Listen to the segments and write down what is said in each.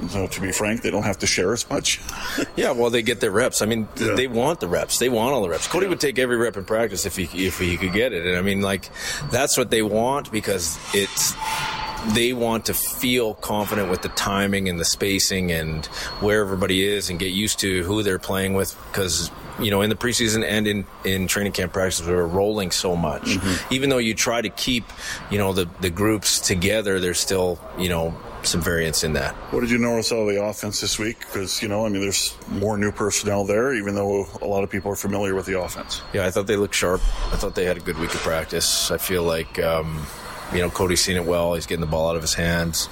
to be frank, they don't have to share as much. Yeah, well, they get their reps. I mean, they want the reps. They want all the reps. Cody would take every rep in practice if he could get it. And I mean, like, that's what they want, because they want to feel confident with the timing and the spacing and where everybody is, and get used to who they're playing with, because, you know, in the preseason and in training camp practice, we're rolling so much. Mm-hmm. Even though you try to keep, you know, the groups together, there's still, you know, some variance in that. What did you notice out of the offense this week? Because, you know, I mean, there's more new personnel there, even though a lot of people are familiar with the offense. Yeah, I thought they looked sharp. I thought they had a good week of practice. I feel like, you know, Cody's seen it well. He's getting the ball out of his hands.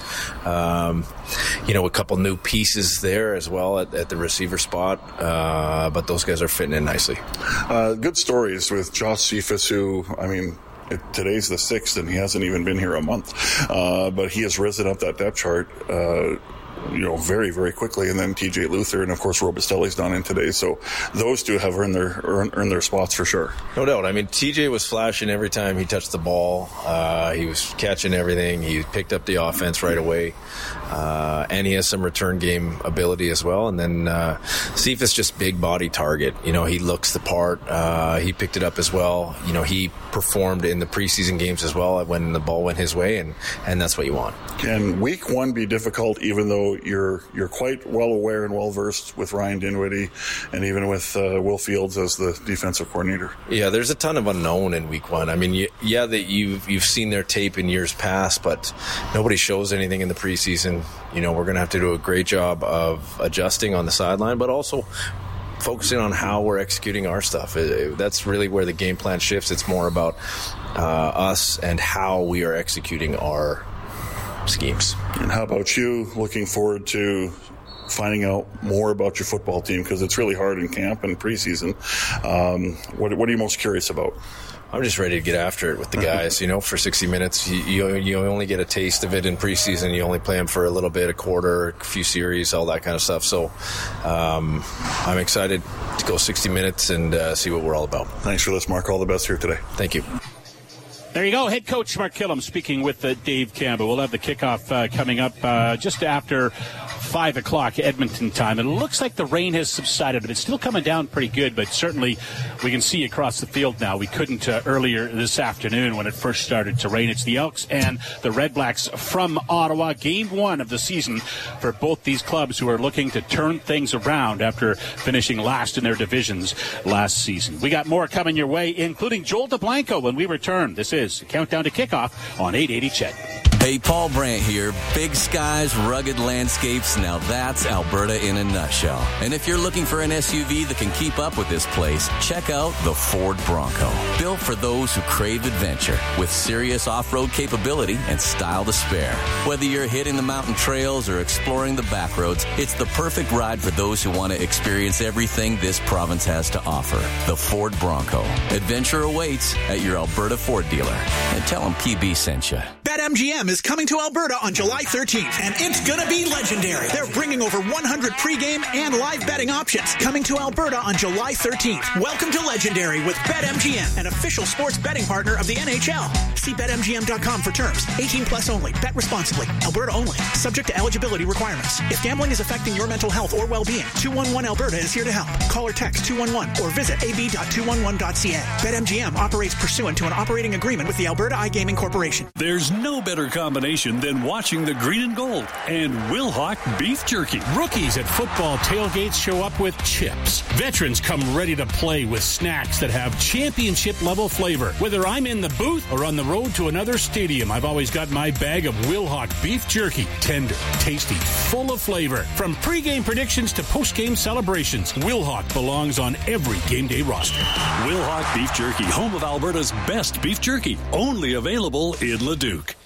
You know, a couple new pieces there as well at the receiver spot. But those guys are fitting in nicely. Good stories with Josh Cephas, who, I mean, today's the 6th, and he hasn't even been here a month. But he has risen up that depth chart, you know, very, very quickly. And then TJ Luther, and of course Robustelli's not in today. So those two have earned their spots for sure. No doubt. I mean, TJ was flashing every time he touched the ball. He was catching everything. He picked up the offense right away. And he has some return game ability as well. And then Cephas, just big body target. You know, he looks the part. He picked it up as well. You know, he performed in the preseason games as well when the ball went his way, and that's what you want. Can week 1 be difficult, even though you're quite well aware and well versed with Ryan Dinwiddie and even with Will Fields as the defensive coordinator? Yeah, there's a ton of unknown in week 1. I mean, yeah, that you've seen their tape in years past, but nobody shows anything in the preseason. You know, we're going to have to do a great job of adjusting on the sideline, but also focusing on how we're executing our stuff. That's really where the game plan shifts. It's more about us and how we are executing our schemes. And how about you, looking forward to finding out more about your football team, because it's really hard in camp and preseason? What are you most curious about? I'm just ready to get after it with the guys. You know, for 60 minutes, you only get a taste of it in preseason. You only play them for a little bit, a quarter, a few series, all that kind of stuff. So I'm excited to go 60 minutes and see what we're all about. Thanks for this, Mark. All the best here today. Thank you. There you go. Head coach Mark Killam speaking with Dave Campbell. We'll have the kickoff coming up just after 5 o'clock Edmonton time. And it looks like the rain has subsided, but it's still coming down pretty good. But certainly we can see across the field now. We couldn't earlier this afternoon when it first started to rain. It's the Elks and the Red Blacks from Ottawa. Game 1 of the season for both these clubs, who are looking to turn things around after finishing last in their divisions last season. We got more coming your way, including Joel DeBlanco when we return. This is Countdown to Kickoff on 880 CHED. Hey, Paul Brandt here. Big skies, rugged landscapes. Now that's Alberta in a nutshell. And if you're looking for an SUV that can keep up with this place, check out the Ford Bronco. Built for those who crave adventure, with serious off-road capability and style to spare. Whether you're hitting the mountain trails or exploring the back roads, it's the perfect ride for those who want to experience everything this province has to offer. The Ford Bronco. Adventure awaits at your Alberta Ford dealer. And tell them PB sent you. BetMGM is coming to Alberta on July 13th, and it's going to be legendary. They're bringing over 100 pregame and live betting options. Coming to Alberta on July 13th. Welcome to Legendary with BetMGM, an official sports betting partner of the NHL. See BetMGM.com for terms. 18 plus only. Bet responsibly. Alberta only. Subject to eligibility requirements. If gambling is affecting your mental health or well-being, 211 Alberta is here to help. Call or text 211 or visit ab.211.ca. BetMGM operates pursuant to an operating agreement with the Alberta iGaming Corporation. There's no better combination than watching the green and gold and Wilhauk beef jerky. Rookies at football tailgates show up with chips. Veterans come ready to play with snacks that have championship-level flavor. Whether I'm in the booth or on the road to another stadium, I've always got my bag of Wilhauk beef jerky. Tender, tasty, full of flavor. From pregame predictions to postgame celebrations, Wilhauk belongs on every game day roster. Wilhauk beef jerky, home of Alberta's best beef jerky. Only available in Leduc.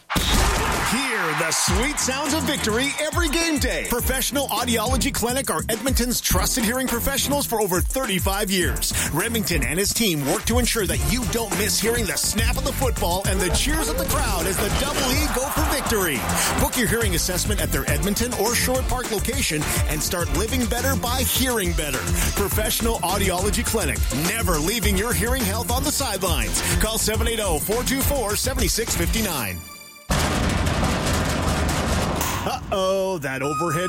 Hear the sweet sounds of victory every game day. Professional Audiology Clinic are Edmonton's trusted hearing professionals for over 35 years. Remington and his team work to ensure that you don't miss hearing the snap of the football and the cheers of the crowd as the Double E go for victory. Book your hearing assessment at their Edmonton or Sherwood Park location and start living better by hearing better. Professional Audiology Clinic, never leaving your hearing health on the sidelines. Call 780-424-7659. Uh-oh, that overhead